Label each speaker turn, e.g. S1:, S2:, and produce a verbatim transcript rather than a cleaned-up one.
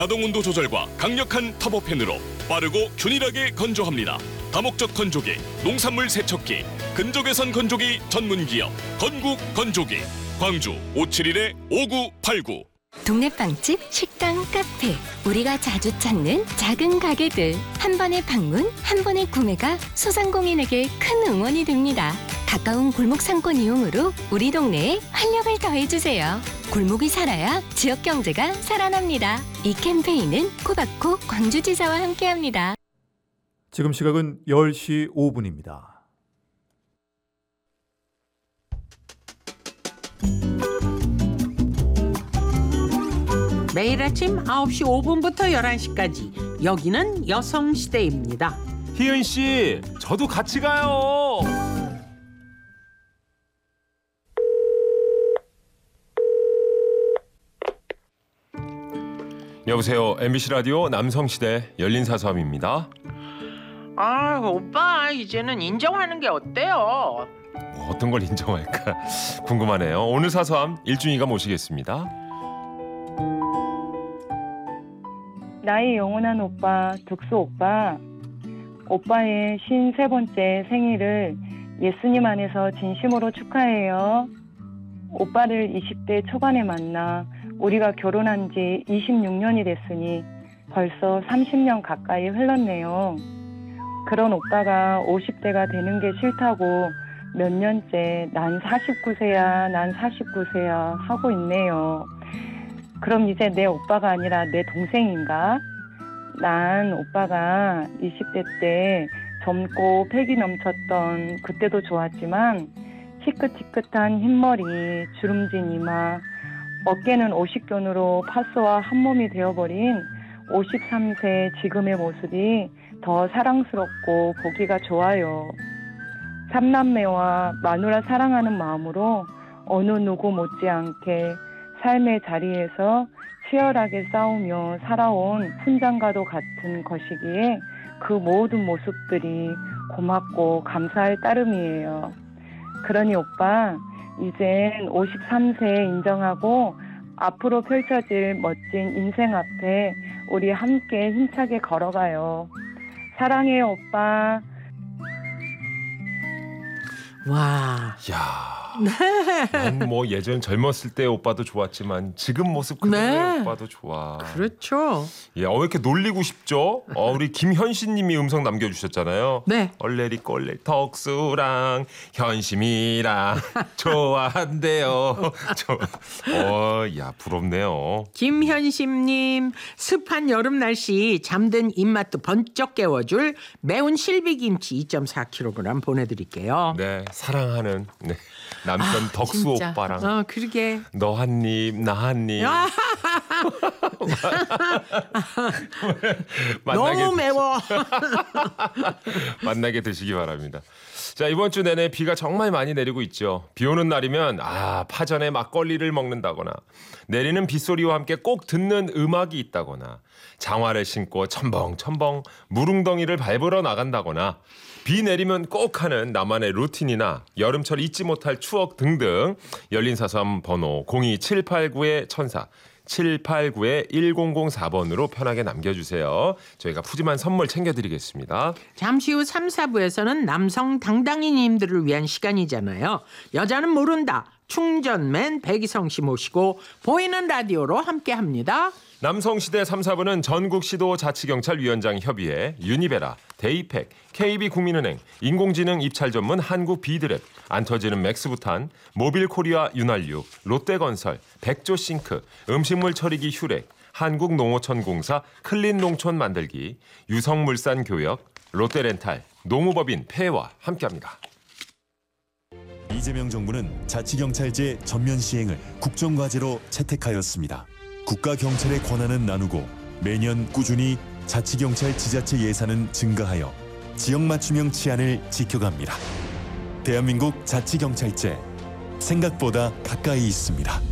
S1: 자동 온도 조절과 강력한 터보팬으로 빠르고 균일하게 건조합니다. 다목적 건조기, 농산물 세척기, 근적외선 건조기 전문기업 건국 건조기. 광주 오칠일 오구팔구.
S2: 동네 빵집, 식당, 카페, 우리가 자주 찾는 작은 가게들. 한 번의 방문, 한 번의 구매가 소상공인에게 큰 응원이 됩니다. 가까운 골목 상권 이용으로 우리 동네에 활력을 더해주세요. 골목이 살아야 지역 경제가 살아납니다. 이 캠페인은 코바코 광주지사와 함께합니다.
S3: 지금 시각은 열 시 오 분입니다.
S4: 매일 아침 아홉 시 오 분부터 열한 시까지 여기는 여성시대입니다.
S5: 희은 씨, 저도 같이 가요. 여보세요. 엠비씨 라디오 남성시대 열린사서함입니다.
S4: 아, 오빠 이제는 인정하는 게 어때요?
S5: 뭐 어떤 걸 인정할까 궁금하네요. 오늘 사서함 일중이가 모시겠습니다.
S6: 나의 영원한 오빠, 득수 오빠. 오빠의 쉰세 번째 생일을 예수님 안에서 진심으로 축하해요. 오빠를 이십 대 초반에 만나 우리가 결혼한 지 이십육 년이 됐으니 벌써 삼십 년 가까이 흘렀네요. 그런 오빠가 오십 대가 되는 게 싫다고 몇 년째 난 사십구 세야, 난 사십구 세야 하고 있네요. 그럼 이제 내 오빠가 아니라 내 동생인가? 난 오빠가 이십 대 때 젊고 패기 넘쳤던 그때도 좋았지만 희끗희끗한 흰머리, 주름진 이마, 어깨는 오십견으로 파스와 한몸이 되어버린 오십삼 세 지금의 모습이 더 사랑스럽고 보기가 좋아요. 삼남매와 마누라 사랑하는 마음으로 어느 누구 못지않게 삶의 자리에서 치열하게 싸우며 살아온 훈장과도 같은 것이기에 그 모든 모습들이 고맙고 감사할 따름이에요. 그러니 오빠, 이젠 오십삼 세에 인정하고 앞으로 펼쳐질 멋진 인생 앞에 우리 함께 힘차게 걸어가요. 사랑해요, 오빠.
S4: 와.
S5: 야, 난 뭐 예전 젊었을 때 오빠도 좋았지만 지금 모습 그대로의
S4: 네.
S5: 오빠도 좋아.
S4: 그렇죠.
S5: 예, 어, 왜 이렇게 놀리고 싶죠? 어, 우리 김현신님이 음성 남겨주셨잖아요.
S4: 네.
S5: 얼레리 꼴레 덕수랑 현심이랑 좋아한대요. 저, 어, 야 부럽네요.
S4: 김현심님, 습한 여름 날씨 잠든 입맛도 번쩍 깨워줄 매운 실비김치 이 점 사 킬로그램 보내드릴게요.
S5: 네, 사랑하는 네, 남편
S4: 아,
S5: 덕수
S4: 진짜.
S5: 오빠랑
S4: 어, 그러게.
S5: 너 한 입, 나 한 입.
S4: 너무 매워.
S5: 만나게 드시기 바랍니다. 자, 이번 주 내내 비가 정말 많이 내리고 있죠. 비 오는 날이면 아 파전에 막걸리를 먹는다거나 내리는 빗소리와 함께 꼭 듣는 음악이 있다거나 장화를 신고 첨벙첨벙 무릉덩이를 밟으러 나간다거나 비 내리면 꼭 하는 나만의 루틴이나 여름철 잊지 못할 추억 등등 열린사서함 번호 공이 칠팔구 천사 칠팔구 일공공사 번으로 편하게 남겨주세요. 저희가 푸짐한 선물 챙겨드리겠습니다.
S4: 잠시 후 삼, 사 부에서는 남성 당당이님들을 위한 시간이잖아요. 여자는 모른다. 충전맨 백이성 씨 모시고 보이는 라디오로 함께합니다.
S5: 남성시대 삼, 사 부는 전국시도자치경찰위원장 협의회, 유니베라, 데이팩, 케이비국민은행, 인공지능 입찰 전문 한국비드랩, 안 터지는 맥스부탄, 모빌코리아 윤활유, 롯데건설, 백조싱크, 음식물 처리기 휴렉, 한국농어촌공사 클린농촌 만들기, 유성물산교역, 롯데렌탈, 농우법인 폐와 함께합니다.
S7: 이재명 정부는 자치경찰제 전면 시행을 국정과제로 채택하였습니다. 국가경찰의 권한은 나누고 매년 꾸준히 자치경찰 지자체 예산은 증가하여 지역 맞춤형 치안을 지켜갑니다. 대한민국 자치경찰제, 생각보다 가까이 있습니다.